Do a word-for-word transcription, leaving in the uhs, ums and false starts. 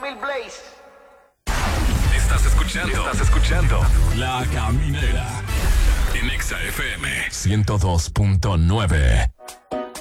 Bill Blaze. Estás escuchando, estás escuchando La Caminera en Exa F M ciento dos punto nueve.